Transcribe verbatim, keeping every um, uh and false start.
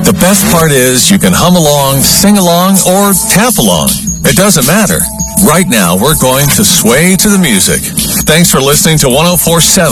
The best part is you can hum along, sing along, or tap along. It doesn't matter. Right now, we're going to sway to the music. Thanks for listening to one oh four point seven